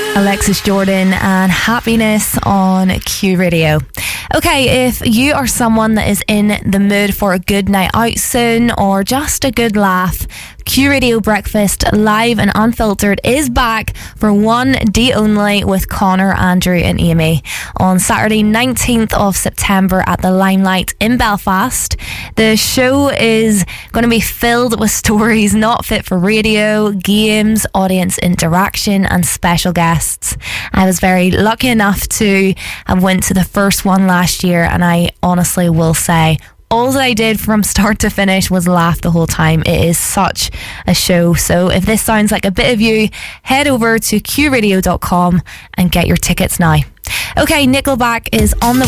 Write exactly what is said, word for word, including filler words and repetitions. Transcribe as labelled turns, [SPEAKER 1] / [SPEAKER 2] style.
[SPEAKER 1] Alexis Jordan and Happiness on Q Radio. Okay, if you are someone that is in the mood for a good night out soon or just a good laugh, Q Radio Breakfast Live and Unfiltered is back for one day only with Connor, Andrew and Amy on Saturday nineteenth of September at the Limelight in Belfast. The show is going to be filled with stories not fit for radio, games, audience interaction and special guests. I was very lucky enough to have went to the first one last year, and I honestly will say all that I did from start to finish was laugh the whole time. It is such a show. So if this sounds like a bit of you, head over to q radio dot com and get your tickets now. Okay, Nickelback is on the